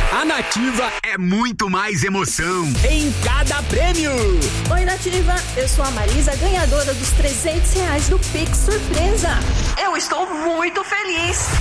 A Nativa é muito mais emoção em cada prêmio. Oi, Nativa, eu sou a Marisa, ganhadora dos R$300 do Pix Surpresa. Eu estou muito feliz.